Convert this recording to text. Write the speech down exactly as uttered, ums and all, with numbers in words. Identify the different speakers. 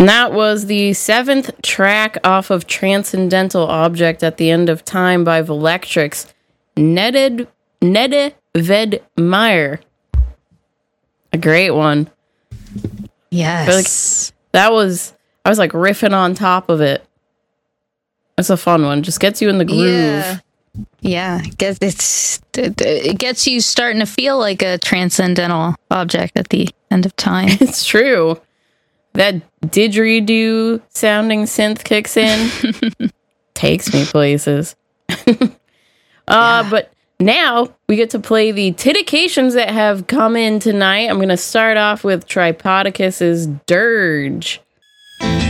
Speaker 1: And that was the seventh track off of Transcendental Object at the End of Time by Velectrix. Netted, Nede Vedmeyer. A great one.
Speaker 2: Yes.
Speaker 1: Like, that was, I was like riffing on top of it. It's a fun one. Just gets you in the groove.
Speaker 2: Yeah. Yeah. Get, it's, it gets you starting to feel like a transcendental object at the end of time.
Speaker 1: It's true. That didgeridoo sounding synth kicks in. Takes me places. uh, yeah. But now we get to play the Titications that have come in tonight. I'm going to start off with Tripodicus's Dirge.